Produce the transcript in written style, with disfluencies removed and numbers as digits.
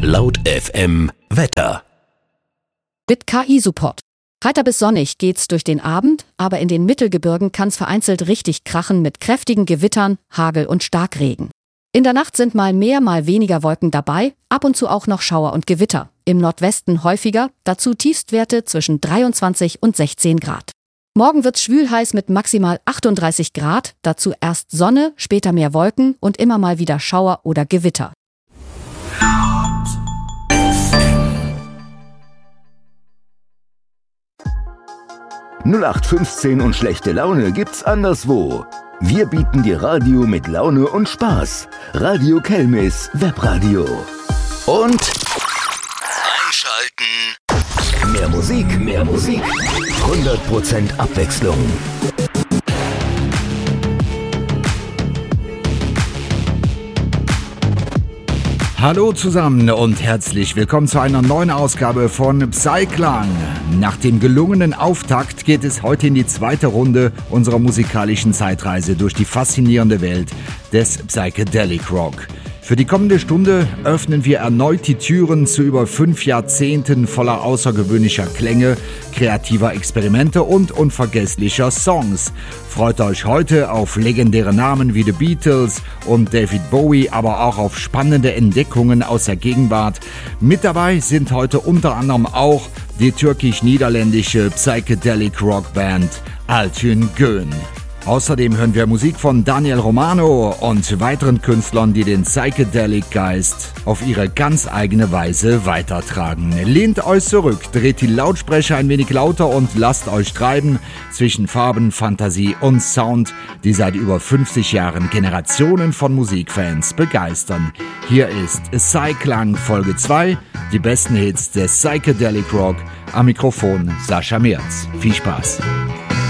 Laut FM Wetter. Mit KI-Support. Heiter bis sonnig geht's durch den Abend, aber in den Mittelgebirgen kann's vereinzelt richtig krachen mit kräftigen Gewittern, Hagel und Starkregen. In der Nacht sind mal mehr, mal weniger Wolken dabei, ab und zu auch noch Schauer und Gewitter. Im Nordwesten häufiger, dazu Tiefstwerte zwischen 23 und 16 Grad. Morgen wird's schwülheiß mit maximal 38 Grad, dazu erst Sonne, später mehr Wolken und immer mal wieder Schauer oder Gewitter. 0815 und schlechte Laune gibt's anderswo. Wir bieten dir Radio mit Laune und Spaß. Radio Kelmis Webradio. Und einschalten. Mehr Musik, mehr Musik. 100% Abwechslung. Hallo zusammen und herzlich willkommen zu einer neuen Ausgabe von Psyklang. Nach dem gelungenen Auftakt geht es heute in die zweite Runde unserer musikalischen Zeitreise durch die faszinierende Welt des Psychedelic Rock. Für die kommende Stunde öffnen wir erneut die Türen zu über 5 Jahrzehnten voller außergewöhnlicher Klänge, kreativer Experimente und unvergesslicher Songs. Freut euch heute auf legendäre Namen wie The Beatles und David Bowie, aber auch auf spannende Entdeckungen aus der Gegenwart. Mit dabei sind heute unter anderem auch die türkisch-niederländische Psychedelic Rockband Altyn Gün. Außerdem hören wir Musik von Daniel Romano und weiteren Künstlern, die den Psychedelic-Geist auf ihre ganz eigene Weise weitertragen. Lehnt euch zurück, dreht die Lautsprecher ein wenig lauter und lasst euch treiben zwischen Farben, Fantasie und Sound, die seit über 50 Jahren Generationen von Musikfans begeistern. Hier ist Psyklang Folge 2, die besten Hits des Psychedelic Rock. Am Mikrofon Sascha Merz. Viel Spaß.